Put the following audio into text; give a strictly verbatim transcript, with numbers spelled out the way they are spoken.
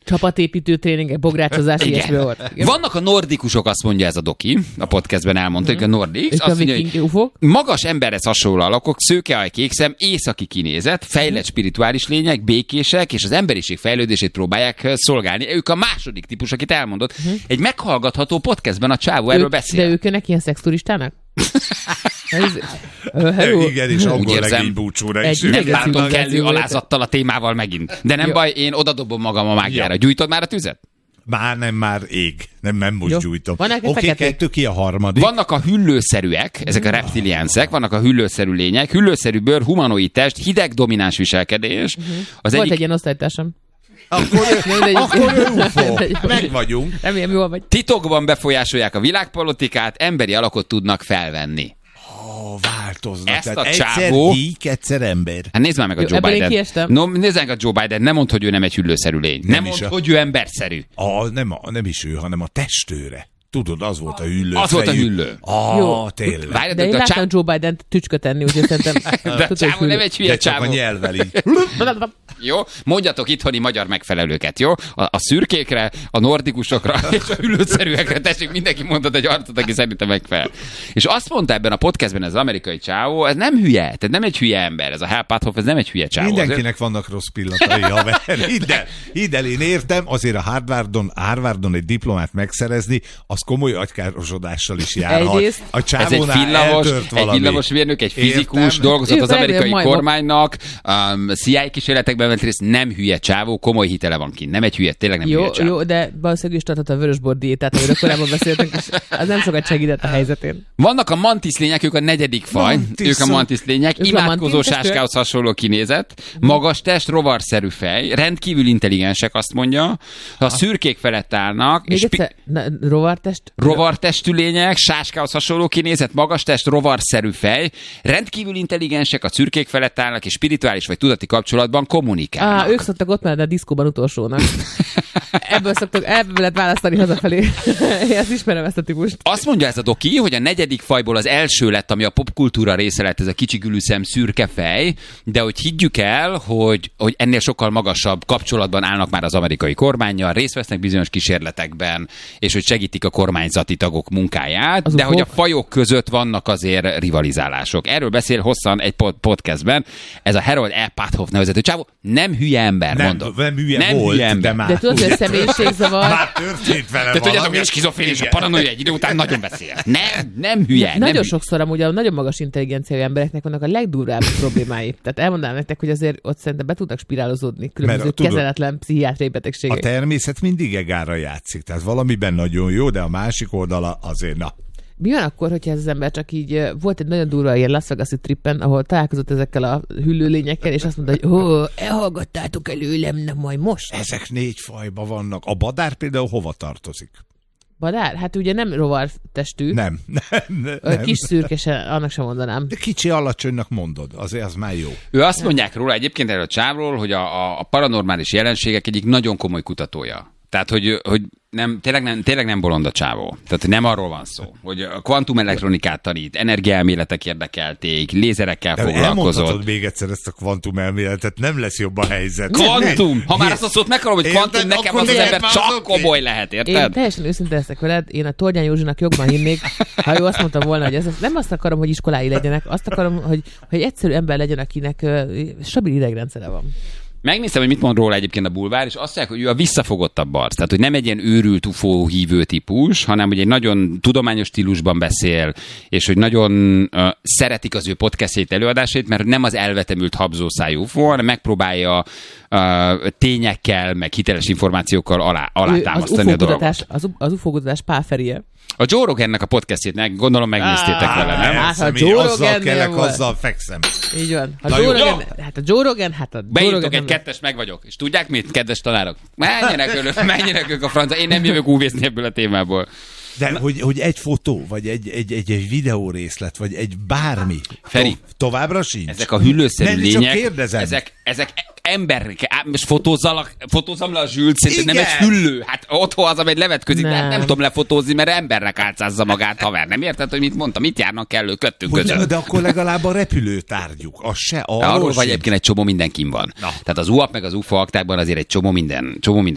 Csapatépítő tréningek, bográcsozás, ilyesmi volt. Igen. Vannak a nordikusok, azt mondja ez a doki, a podcastben elmondta, hogy a nordikus. És azt a mondja, hogy magas emberhez hasonló alakok, szőkeaj, kékszem, északi kinézet, fejlett spirituális lények, békések, és az emberiség fejlődését próbálják szolgálni. Ők a második típus, akit elmondott. Uh-huh. Egy meghallgatható podcastben a csávó erről beszél. De ők önnek ilyen szexturistának? Ez, uh, igen, és angol legény búcsúra is. Nem látom kellő alázattal a témával megint. De nem Jó. baj, én odadobom magam a mágiára. Gyújtod már a tüzet? Már nem, már ég. Nem, nem most Jó. gyújtom. Oké, okay, kettő ki a harmadik. Vannak a hüllőszerűek, ezek a reptiliánszek, vannak a hüllőszerű lények, hüllőszerű bőr, humanoid test, hideg domináns viselkedés. Uh-huh. Az Volt egyik... egy ilyen osztálytársam. Akkor, akkor ő ufó. Meg vagyunk. Remélem, jól vagy. Titokban befolyásolják a világpolitikát, emberi alakot tudnak felvenni. Ó, oh, változnak. Ezt a egyszer csávó... gyík, egyszer ember. Hát nézd már meg a Jó, Joe Biden. Én kiestem. No, nézd meg a Joe Biden. Nem mondd, hogy ő nem egy hüllőszerű lény. Nem, nem mondd, a... hogy ő emberszerű. A, nem, a, nem is ő, hanem a testőre. Tudod, az volt a hüllő. Az fejű. volt a hüllő. Ah, tényleg. Várj, de én láttam csá... Joe Biden-t tücsköt enni, úgyhogy szerintem... De a csávó nem egy hülye csávó. De csak a nyelvvel így. Jó? Mondjatok itthoni magyar megfelelőket, jó? A, a szürkékre, a nordikusokra és a hüllőszerűekre tessék, mindenki mondott egy arcot, aki szerintem megfelel. És azt mondta ebben a podcastben ez az amerikai csávó, ez nem hülye, tehát nem egy hülye ember, ez a Hal Puthoff, ez nem egy hülye csávó. Mindenkinek azért... vannak rossz pillanatai, haver. Hidd el, hidd el, én értem, azért a Harvardon, Harvardon egy diplomát megszerezni, az komoly agykárosodással is járhat. A csávónál eltört valami. Egy villamosmérnök, egy fizikus, értem. Dolgozott Ő az amerikai majd kormánynak, um, C I A kísérletekben vett részt, nem hülye csávó, komoly hitele van kint. Nem egy hülye, tényleg nem jó, hülye csávó. Jó, de valószínűleg is tartott a vörösbor diétát, amiről korábban beszéltünk, és az nem sokat segített a helyzetén. Vannak a mantiszlények, ők a negyedik faj. Mantis. Ők a mantiszlények, imádkozó sáskához hasonló kinézet, magas test, rovarszerű fej, rendkívül intelligensek, azt mondja. A szürkék felett állnak. Még és egyszer, na, rovartest? Rovartestű lények, sáskához hasonló kinézet, magas test, rovarszerű fej, rendkívül intelligensek, a szürkék felett állnak, és spirituális vagy tudati kapcsolatban kommunikálnak. Á, ők szoktak ott menni a diszkóban utolsónak. Ebből szoktak, ebből lehet választani hazafelé. Én ezt ismerem, ezt a típust. Azt mondja ez a doki, hogy a negyedik fajból az első lett, ami a popkultúra része lett, ez a kicsi gülüszem, szürke fej, de hogy higgyük el, hogy, hogy ennél sokkal magasabb kapcsolatban állnak már az amerikai kormánnyal, részt vesznek bizonyos kísérletekben, és hogy segítik a kormányzati tagok munkáját, az de hogy a fajok között vannak azért rivalizálások. Erről beszél hosszan egy podcastben, ez a Harold E. Puthoff nevezető csávó, nem hülye ember, nem, mondom. Nem hülye nem volt, hülye ember. de már. De tudod, hogy a személyiségzavar... Már történt vele de valami. tudjátok, hogy a skizofrénia és a paranoia egy idő után nagyon beszél. Nem, nem hülye. Na, nem nagyon hülye. sokszor amúgy a nagyon magas intelligenciájú embereknek vannak a legdurvább problémái. Tehát elmondanám nektek, hogy azért ott szerintem be tudnak spirálozódni különböző Mert, kezeletlen tudod, pszichiátriai betegségek. A természet mindig egára játszik. Tehát valamiben nagyon jó, de a másik oldala azért na. Mi van akkor, hogyha ez az ember csak így, volt egy nagyon durva ilyen Las Vegas-i trippen, ahol találkozott ezekkel a hüllőlényekkel, és azt mondta, hogy ó, elhallgattátok előlem, nem majd most. Ezek négy fajban vannak. A badár például hova tartozik? Badár? Hát ugye nem rovartestű. Nem. nem, nem. Kis szürkese, annak sem mondanám. De kicsi alacsonynak mondod, azért az már jó. Ő azt mondják róla egyébként erről a csávról, hogy a, a paranormális jelenségek egyik nagyon komoly kutatója. Tehát, hogy, hogy nem, tényleg, nem, tényleg nem bolond a csávó. Tehát nem arról van szó, hogy a kvantumelektronikát tanít, energiaelméletek érdekelték, lézerekkel de foglalkozott. Elmondhatod még egyszer ezt a kvantumelméletet, nem lesz jobb a helyzet. Kvantum! Ha már azt a szót meghallom, hogy kvantum, nekem az az ember csak komoly lehet, érted? Én teljesen őszinte leszek veled, én a Tornyán Józsinak jobban hinnék, ha ő azt mondta volna, hogy ez, nem azt akarom, hogy iskolái legyenek, azt akarom, hogy, hogy egyszerű ember legyen, akinek uh, stabil idegrendszere van. Megnéztem, hogy mit mond róla egyébként a bulvár, és azt mondják, hogy ő a visszafogottabb arc. Tehát, hogy nem egy ilyen őrült ufó hívő típus, hanem hogy egy nagyon tudományos stílusban beszél, és hogy nagyon uh, szeretik az ő podcastjét, előadásait, mert nem az elvetemült habzószájú ufó, hanem megpróbálja uh, tényekkel, meg hiteles információkkal alá, alátámasztani a dolgot. Az, az ufókutatás pálferie. A Joe Rogannek a podcastjét, gondolom megnéztétek ah, vele, nem? Hát, ha Joe azzal kellek, azzal fekszem. Így van. Ha Joe Rogan, hát a Joe Rogan, hát a Joe Beírtok Rogan egy kettes, meg vagyok. És tudják mit, kedves tanárok? Menjenek önök, menjenek ők a francia. Én nem jövök úvészni ebből a témából. De hogy, hogy egy fotó, vagy egy, egy, egy, egy videórészlet, vagy egy bármi. Feri, to- továbbra sincs. Ezek a hüllőszerű nem, lények, ezek, ezek emberek, most fotózzalak, fotózzam le a Zsült, szerintem nem egy hüllő. Hát otthon az, amely levetközik, nem. de hát nem tudom lefotózni, mert embernek álcázza magát, haver. Nem érted, hogy mit mondtam? Mit járnak kellő köttünk között? De akkor legalább a repülőtárgyuk, az se. Arról vagy egyébként egy csomó mindenkin van. Na. Tehát az u á pé meg az u f o aktákban azért egy csomó minden, csomó minden